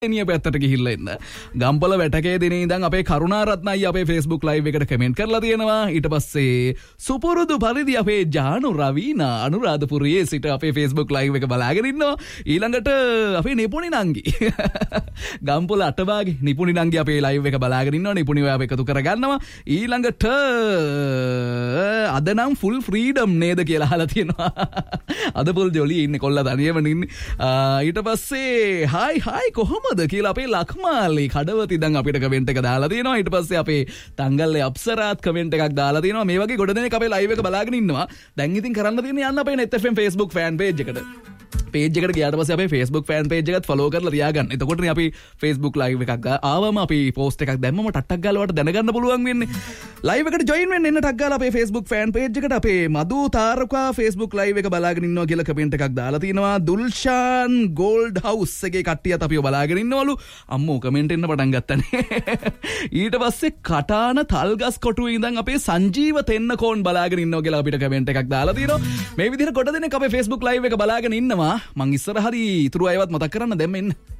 නිය පැත්තට ගිහිල්ලා ඉන්න. ගම්පොළ වැටකේ දිනේ ඉඳන් අපේ කරුණාරත්න අයියා අපේ Facebook live එකට කමෙන්ට් කරලා තියෙනවා. ඊට පස්සේ සුපුරුදු පරිදි අපේ ජානු රවීනා අනුරාධපුරයේ සිට අපේ Facebook live එක බලාගෙන ඉන්නවා. ඊළඟට අපේ නිපුණි නංගි ගම්පොළ අටවාගේ නිපුණි නංගි අපේ live එක බලාගෙන ඉන්නවා. නිපුණි ඔයාව එකතු කරගන්නවා. ඊළඟට අද නම් full freedom නේද කියලා අහලා තියෙනවා. අද full ජොලි ඉන්නේ කොල්ලා තනියම ඉන්නේ. ඊට පස්සේ hi කොහොම කියලා අපේ ලක්මාලි කඩවති දැන් අපිට කමෙන්ට් එක දාලා තියෙනවා. ඊට පස්සේ අපේ තංගල්ලේ අප්සරාත් කමෙන්ට් එකක් දාලා තියෙනවා. මේ වගේ ගොඩ දෙනෙක් අපේ ලයිව් එක බලාගෙන ඉන්නවා. දැන් ඉතින් කරන්න තියෙන්නේ යන්න අපේ net fm Facebook fan page එකට. page එකට ගියාට පස්සේ අපේ Facebook fan page එකත් follow කරලා තියාගන්න. එතකොට අපි Facebook live එකක් ආවම අපි post එකක් දැම්මම ටට්ටක් ගාලා වට දැනගන්න පුළුවන් වෙන්නේ. live එකට join වෙන්න එන්න ටක් ගාලා අපේ Facebook fan page එකට අපේ මදු තාරකා Facebook live එක බලාගෙන ඉන්නවා කියලා කමෙන්ට් එකක් දාලා තිනවා. දුල්ෂාන් gold house එකේ කට්ටියත් අපිව බලාගෙන ඉන්නවලු. අම්මෝ කමෙන්ට් එන්න පටන් ගත්තනේ. ඊට පස්සේ කටාන තල්ගස් කොටුවේ ඉඳන් අපේ සංජීව තෙන්නකෝන් බලාගෙන ඉන්නවා කියලා අපිට කමෙන්ට් එකක් දාලා තිනවා. මේ විදිහට කොට දෙනෙක් අපේ Facebook live එක බලාගෙන ඉන්නවා. මං ඉස්සරහදී ඉතුරු අයවත් මතක් කරන්න දැන් මෙන්න